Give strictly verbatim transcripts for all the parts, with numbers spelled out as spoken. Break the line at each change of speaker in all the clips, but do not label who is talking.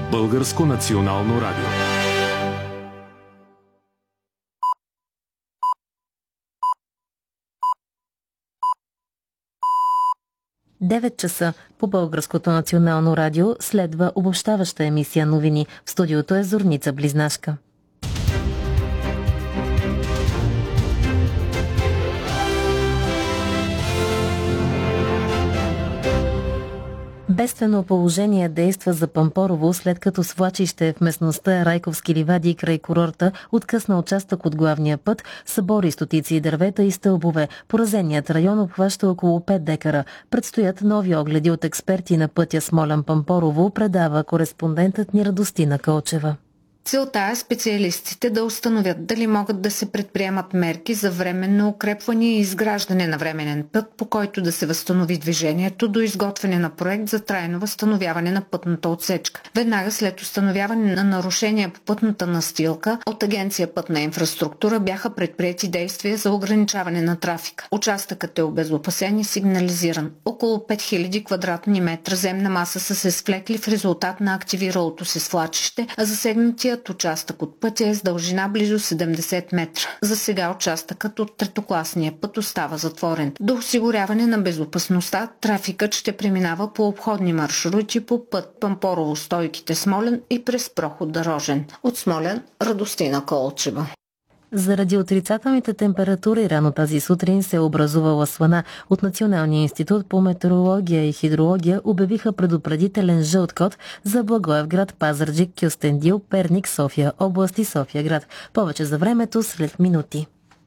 Българско национално радио.
девет часа по Българското национално радио следва обобщаваща емисия новини. В студиото е Зорница Близнашка. Бедствено положение действа за Пампорово, след като свлачище в местността Райковски ливади край курорта откъсна участък от главния път, събори стотици дървета и стълбове. Поразеният район обхваща около пет декара. Предстоят нови огледи от експерти на пътя Смолян-Пампорово, предава кореспондентът ни Радостина Кълчева.
Целта е специалистите да установят дали могат да се предприемат мерки за временно укрепване и изграждане на временен път, по който да се възстанови движението до изготвяне на проект за трайно възстановяване на пътната отсечка. Веднага след установяване на нарушения по пътната настилка от Агенция Пътна инфраструктура бяха предприети действия за ограничаване на трафика. Участъкът е обезопасен и сигнализиран. Около пет хиляди квадратни метра земна маса са се свлекли в резултат на активиралото се свлачище, а засегнатия участък от пътя е с дължина близо седемдесет метра. За сега участъкът от третокласния път остава затворен. До осигуряване на безопасността, трафикът ще преминава по обходни маршрути по път Пампорово, Стойките, Смолян и през проход Рожен. От Смолян, Радостина Колчева.
Заради отрицателните температури рано тази сутрин се е образувала слана. От Националния институт по метеорология и хидрология обявиха предупредителен жълт код за Благоевград, Пазарджик, Кюстендил, Перник, София област и София град. Повече за времето след минути.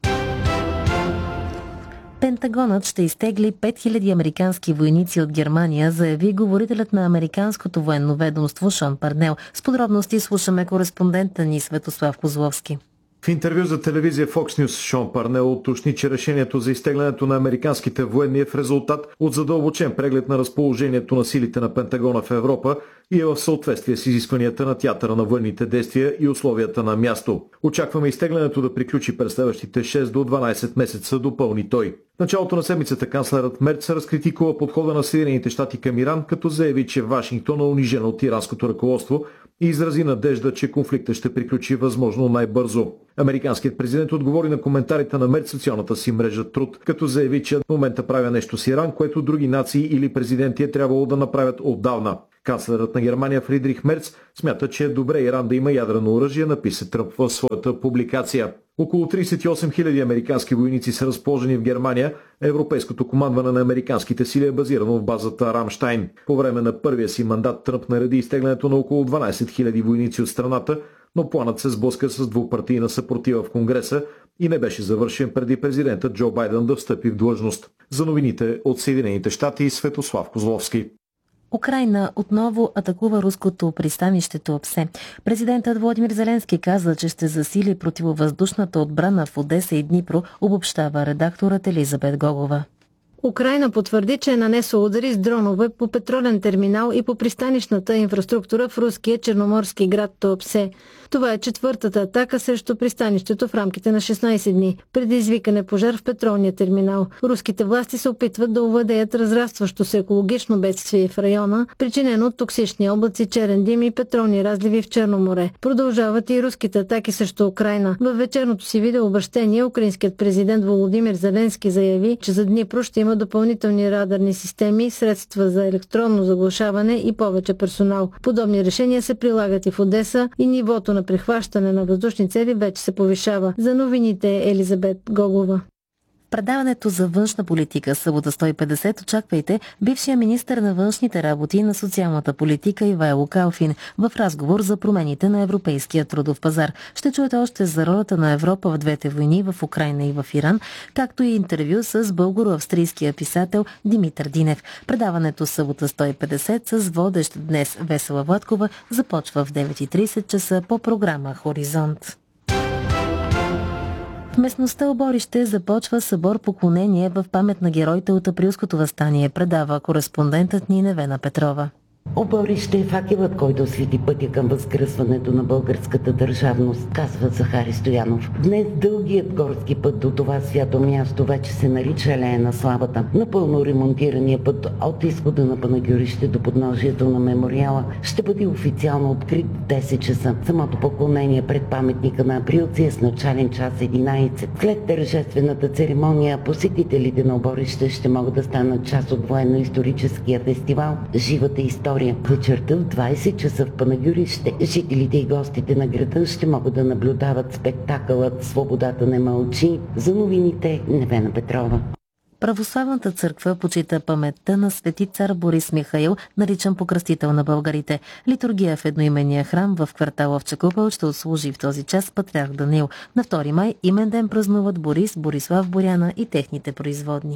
Пентагонът ще изтегли пет хиляди американски войници от Германия, заяви говорителят на американското военно ведомство Шон Парнел. С подробности слушаме кореспондента ни Светослав Козловски.
В интервю за телевизия Fox News Шон Парнел уточни, че решението за изтеглянето на американските военни е в резултат от задълбочен преглед на разположението на силите на Пентагона в Европа и е в съответствие с изискванията на театъра на военните действия и условията на място. Очакваме изтеглянето да приключи през следващите шест до дванадесет месеца, допълни той. В началото на седмицата канцлерът Мерц разкритикува подхода на Съединените щати към Иран, като заяви, че Вашингтон е унижен от иранското ръководство и изрази надежда, че конфликтът ще приключи възможно най-бързо. Американският президент отговори на коментарите на Мерц в социалната си мрежа Труд, като заяви, че в момента правя нещо с Иран, което други нации или президенти е трябвало да направят отдавна. Канцлерът на Германия Фридрих Мерц смята, че е добре Иран да има ядрено оръжие, написа Тръмп в своята публикация. Около тридесет и осем хиляди американски войници са разположени в Германия. Европейското командване на американските сили е базирано в базата Рамштайн. По време на първия си мандат Тръмп нареди изтеглянето на около дванадесет хиляди войници от страната, но планът се сблъска с двупартийна съпротива в Конгреса и не беше завършен преди президентът Джо Байден да встъпи в длъжност. За новините от Съединените щати, Светослав Козловски.
Украйна отново атакува руското пристанище Туапсе. Президентът Володимир Зеленски каза, че ще засили противовъздушната отбрана в Одеса и Днипро, обобщава редакторът Елизабет Гогова.
Украйна потвърди, че е нанесла удари с дронове по петролен терминал и по пристанищната инфраструктура в руския черноморски град Туапсе. Това е четвъртата атака срещу пристанището в рамките на шестнадесет дни. Предизвикан пожар в петролния терминал. Руските власти се опитват да овладеят разрастващо се екологично бедствие в района, причинено от токсични облаци, черен дим и петролни разливи в Черно море. Продължават и руските атаки срещу Украйна. Във вечерното си видеообращение украинският президент Володимир Зеленски заяви, че за Днипро ще има допълнителни радарни системи, средства за електронно заглушаване и повече персонал. Подобни решения се прилагат и в Одеса и нивото на прихващане на въздушни цели вече се повишава. За новините Елизабет Гогова.
Предаването за външна политика събота сто и петдесет очаквайте бившия министър на външните работи и на социалната политика Ивайло Калфин в разговор за промените на европейския трудов пазар. Ще чуете още за ролята на Европа в двете войни в Украйна и в Иран, както и интервю с българо-австрийския писател Димитър Динев. Предаването събота сто и петдесет с водещ днес Весела Владкова започва в девет и тридесет часа по програма Хоризонт. В местността Оборище започва събор поклонение в памет на героите от априлското въстание, предава кореспондентът ни Невена Петрова.
Оборище е факелът, който освети пътя към възкръсването на българската държавност, казва Захари Стоянов. Днес дългият горски път до това свято място вече се нарича Алея на славата. Напълно ремонтирания път от изхода на Панагюрище до подножието на мемориала ще бъде официално открит в десет часа. Самото поклонение пред паметника на Априлци е с начален час единайсет. След тържествената церемония посетителите на Оборище ще могат да станат част от военно-историческия фестивал «Живата история». Вечерта в двайсет часа в Панагюрище жителите и гостите на града ще могат да наблюдават спектакълът «Свободата не мълчи». За новините Невена Петрова.
Православната църква почита паметта на свети цар Борис Михаил, наричан покръстител на българите. Литургия в едноименния храм в квартал Овча купел ще отслужи в този час патриарх Даниил. На втори май имен ден празнуват Борис, Борислав, Боряна и техните производни.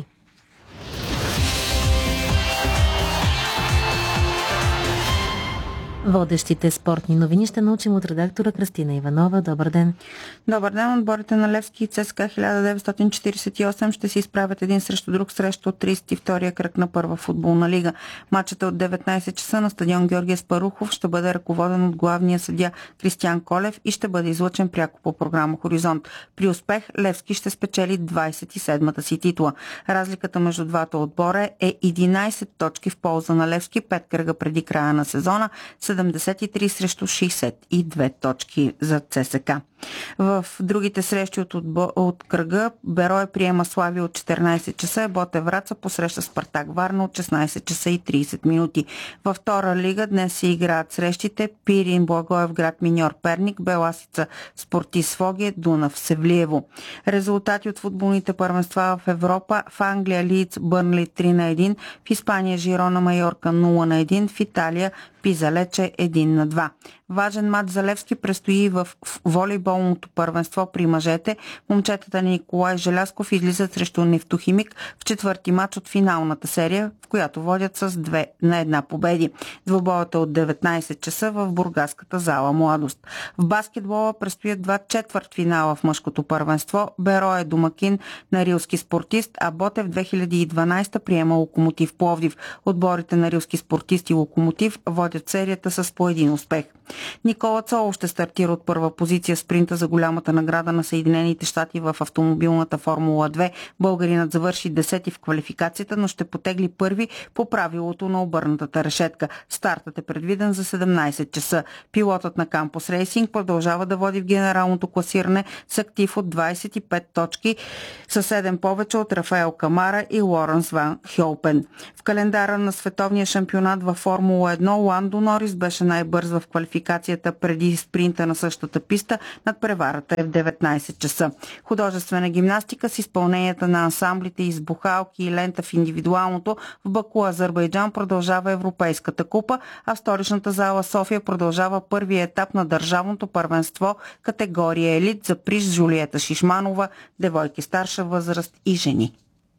Водещите спортни новини ще научим от редактора Кристина Иванова. Добър ден!
Добър ден! Отборите на Левски и ЦСКА хиляда деветстотин четирийсет и осем ще се изправят един срещу друг срещу от трийсет и втория кръг на първа футболна лига. Матчът е от деветнайсет часа на стадион Георгия Спарухов, ще бъде ръководен от главния съдия Кристиян Колев и ще бъде излъчен пряко по програма Хоризонт. При успех Левски ще спечели двайсет и седмата си титла. Разликата между двата отбора е единайсет точки в полза на Левски, пет кръга преди края на сезона, седемдесет и три срещу шейсет и две точки за ЦСКА. В другите срещи от, отбо... от кръга Берое приема Славия от четиринайсет часа, Ботев Враца посреща Спартак Варна от шестнайсет часа и трийсет минути. Във втора лига днес се играят срещите Пирин Благоевград Миньор Перник, Беласица Спортист Своге, Дунав Севлиево. Резултати от футболните първенства в Европа: в Англия Лийдс Бърнли три на един, в Испания Жирона Майорка нула на един, в Италия Пиза Лече един на два. Важен матч за Левски предстои в волейболното първенство при мъжете. Момчетата на Николай Желясков излизат срещу Нефтохимик в четвърти матч от финалната серия, в която водят с две на една победи. Двубоят е от деветнайсет часа в бургаската зала Младост. В баскетбола предстоят два четвърт финала в мъжкото първенство. Берое е домакин на Рилски Спортист, а Ботев две хиляди и дванайсета приема Локомотив Пловдив. Отборите на Рилски Спортист и Локомотив водят серията с по един успех. Никола Цолов ще стартира от първа позиция в спринта за голямата награда на Съединените щати в автомобилната Формула две. Българинът завърши десети в квалификацията, но ще потегли първи по правилото на обърнатата решетка. Стартът е предвиден за седемнайсет часа. Пилотът на Кампус Рейсинг продължава да води в генералното класиране с актив от двайсет и пет точки, със седем повече от Рафаел Камара и Лоренс Ван Хьолпен. В календара на световния шампионат във Формула едно Ландо Норис беше най-бърз в квалификацията преди спринта на същата писта. Надпреварата е в деветнайсет часа. Художествена гимнастика с изпълненията на ансамблите из бухалки и лента в индивидуалното в Баку, Азербайджан продължава Европейската купа, а в столичната зала София продължава първия етап на държавното първенство категория елит за приз Жулиета Шишманова, девойки старша възраст и жени.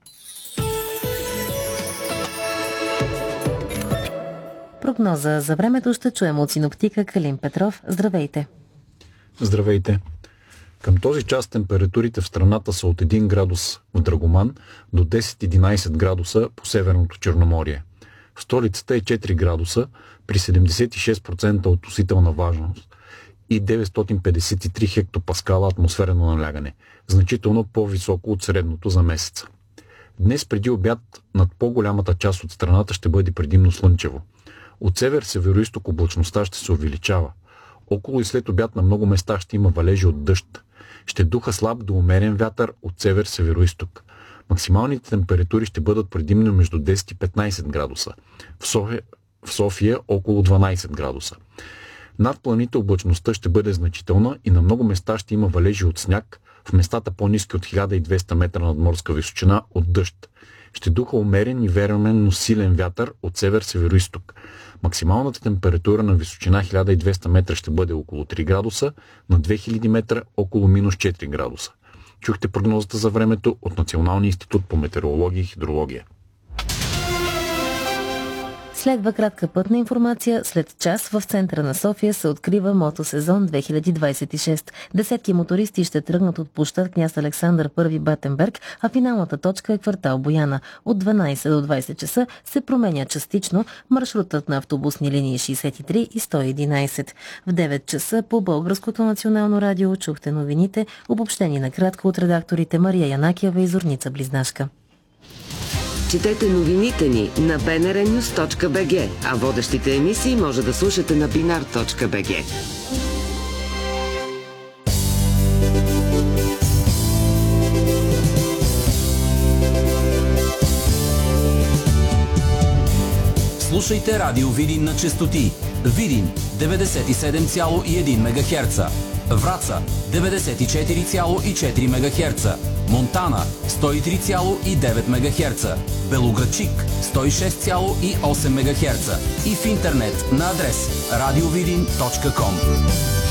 Прогноза за времето ще чуем от синоптика Калин Петров. Здравейте!
Здравейте! Към този час температурите в страната са от един градус в Драгоман до десет-единайсет градуса по Северното Черноморие. В столицата е четири градуса при седемдесет и шест процента относителна влажност и деветстотин петдесет и три хектопаскала атмосферно налягане, значително по-високо от средното за месеца. Днес преди обяд над по-голямата част от страната ще бъде предимно слънчево. От север-североизток облачността ще се увеличава. Около и след обяд на много места ще има валежи от дъжд. Ще духа слаб до умерен вятър от север-североизток. Максималните температури ще бъдат предимно между десет и петнайсет градуса. В София, в София около дванайсет градуса. Над планините облачността ще бъде значителна и на много места ще има валежи от сняг, в местата по-ниски от хиляда и двеста метра надморска височина от дъжд. Ще духа умерен и вероятно, но силен вятър от север-североизток. Максималната температура на височина хиляда и двеста метра ще бъде около три градуса, на две хиляди метра около минус четири градуса. Чухте прогнозата за времето от Националния институт по метеорология и хидрология.
Следва кратка пътна информация. След час в центъра на София се открива мотосезон две хиляди двадесет и шест. Десетки мотористи ще тръгнат от площад Княз Александър първи Батенберг, а финалната точка е квартал Бояна. От дванадесет до двадесет часа се променя частично маршрутът на автобусни линии шейсет и три и сто и единадесет. В девет часа по Българското национално радио чухте новините, обобщени накратко от редакторите Мария Янакиева и Зорница Близнашка.
Четете новините ни на би ен ар нюс точка би джи, а водещите емисии може да слушате на бинар точка би джи.
Слушайте Радио Видин на честоти Видин деветдесет и седем цяло и едно мегахерца, Враца деветдесет и четири цяло и четири мегахерца, Монтана сто и три цяло и девет мегахерца, Белоградчик сто и шест цяло и осем мегахерца и в интернет на адрес радиовидин точка ком.